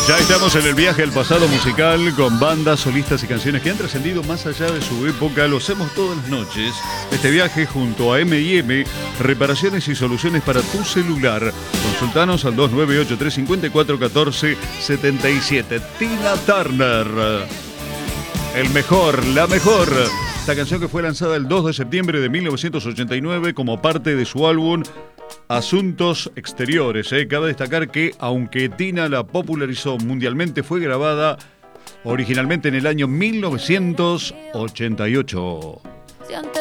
Ya estamos en el viaje al pasado musical con bandas, solistas y canciones que han trascendido más allá de su época. Lo hacemos todas las noches. Este viaje junto a M&M, reparaciones y soluciones para tu celular. Consultanos al 2983-5414-77. Tina Turner. El mejor, la mejor. Esta canción que fue lanzada el 2 de septiembre de 1989 como parte de su álbum Asuntos Exteriores. Cabe destacar que, aunque Tina la popularizó mundialmente, fue grabada originalmente en el año 1988.